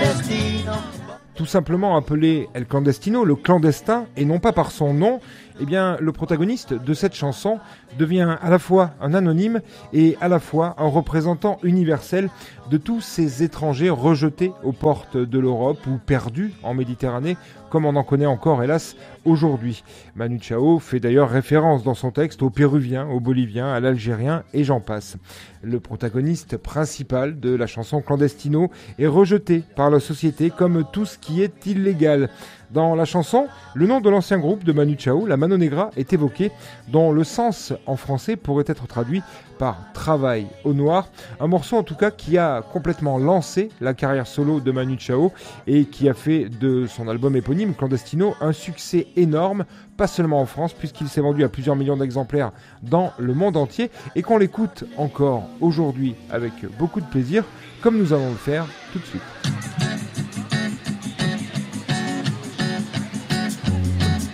clandestino. Tout simplement appelé El Clandestino, le clandestin, et non pas par son nom, eh bien, le protagoniste de cette chanson devient à la fois un anonyme et à la fois un représentant universel de tous ces étrangers rejetés aux portes de l'Europe ou perdus en Méditerranée, comme on en connaît encore, hélas, aujourd'hui. Manu Chao fait d'ailleurs référence dans son texte aux Péruviens, aux Boliviens, à l'Algérien et j'en passe. Le protagoniste principal de la chanson Clandestino est rejeté par la société comme tout ce qui est illégal. Dans la chanson, le nom de l'ancien groupe de Manu Chao, la Mano Negra, est évoqué, dont le sens en français pourrait être traduit par travail au noir. Un morceau en tout cas qui a complètement lancé la carrière solo de Manu Chao et qui a fait de son album éponyme Clandestino un succès énorme, pas seulement en France puisqu'il s'est vendu à plusieurs millions d'exemplaires dans le monde entier et qu'on l'écoute encore aujourd'hui avec beaucoup de plaisir comme nous allons le faire tout de suite.